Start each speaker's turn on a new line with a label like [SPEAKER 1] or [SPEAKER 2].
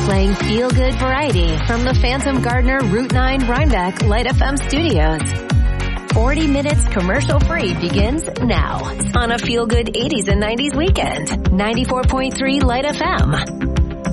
[SPEAKER 1] playing feel-good variety from the Phantom Gardener Route 9 Rhinebeck Light FM studios. 40 minutes commercial-free begins now on a feel-good 80s and 90s weekend. 94.3 Light FM.